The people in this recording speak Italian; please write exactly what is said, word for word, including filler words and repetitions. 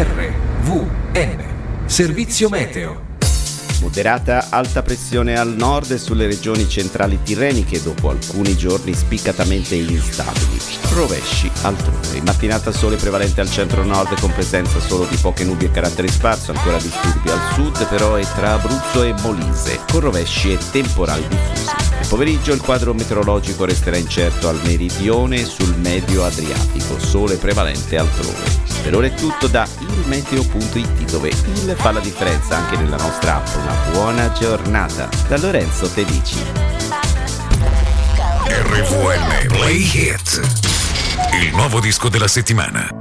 R V M. Servizio meteo. Moderata alta pressione al nord e sulle regioni centrali tirreniche dopo alcuni giorni spiccatamente instabili. Rovesci altrove. In mattinata sole prevalente al centro-nord con presenza solo di poche nubi a carattere sparso, ancora disturbi al sud però e tra Abruzzo e Molise, con rovesci e temporali diffusi. Nel pomeriggio il quadro meteorologico resterà incerto al meridione e sul medio Adriatico, sole prevalente altrove. Per ora è tutto da ilmeteo punto it, dove il fa la differenza anche nella nostra app. Una buona giornata da Lorenzo Tedici. R V M Play Hit, il nuovo disco della settimana.